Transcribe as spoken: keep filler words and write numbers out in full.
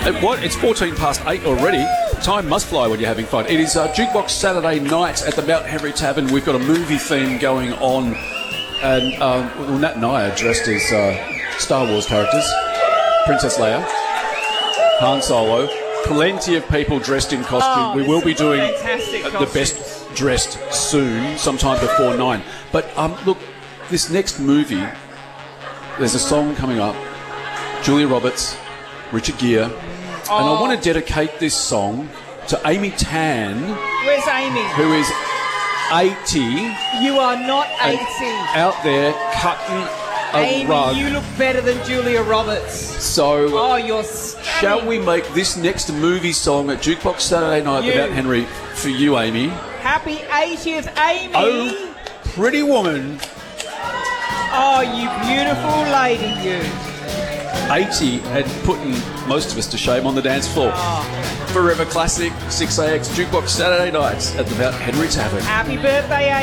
Uh, What? It's fourteen past eight already. Time must fly when you're having fun. It is uh, Jukebox Saturday night at the Mount Henry Tavern. We've got a movie theme going on. And um, well, Nat and I are dressed as uh, Star Wars characters. Princess Leia, Han Solo, plenty of people dressed in costume. Oh, we there's will be some doing fantastic uh, the costumes. best dressed soon, sometime before nine. But um, look, this next movie, there's a song coming up. Julia Roberts, Richard Gere, Oh. and I want to dedicate this song to Amy Tan, Where's Amy? who is eighty, You are not and eighty. out there cutting a Amy, rug. you look better than Julia Roberts. So, Oh, you're stunning. shall we make this next movie song at Jukebox Saturday night You. without Henry for you, Amy? Happy eightieth, Amy. Oh, pretty woman. Oh, you beautiful lady, you. eighty had put most of us to shame on the dance floor. Oh. Forever Classic, six A X Jukebox Saturday nights at the Mount Henry Tavern. Happy birthday, Amy.